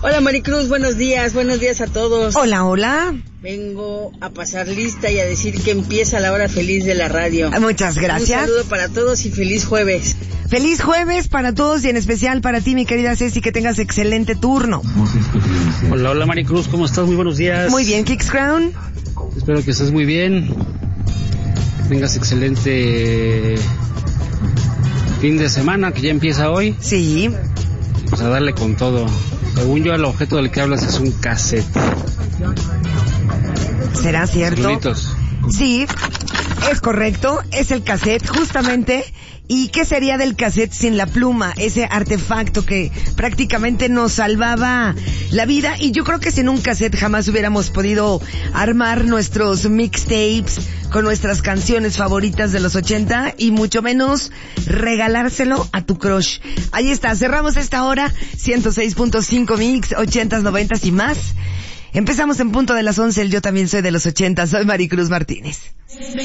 Hola Maricruz, buenos días a todos. Hola, hola. Vengo a pasar lista y a decir que empieza la hora feliz de la radio. Muchas gracias. Un saludo para todos y feliz jueves. Feliz jueves para todos y en especial para ti, mi querida Ceci, que tengas excelente turno. Hola Maricruz, ¿cómo estás? Muy buenos días. Muy bien, Kix Crown. Espero que estés muy bien. Tengas excelente fin de semana que ya empieza hoy. Sí. Pues a darle con todo. Según yo, el objeto del que hablas es un cassette. ¿Será cierto? Saluditos. Sí, es correcto, es el cassette, justamente. ¿Y qué sería del cassette sin la pluma? Ese artefacto que prácticamente nos salvaba la vida. Y yo creo que sin un cassette jamás hubiéramos podido armar nuestros mixtapes con nuestras canciones favoritas de los 80 y mucho menos regalárselo a tu crush. Ahí está, cerramos esta hora, 106.5 mix, 80s, 90s y más. Empezamos en punto de las 11, el Yo También Soy de los 80, soy Maricruz Martínez.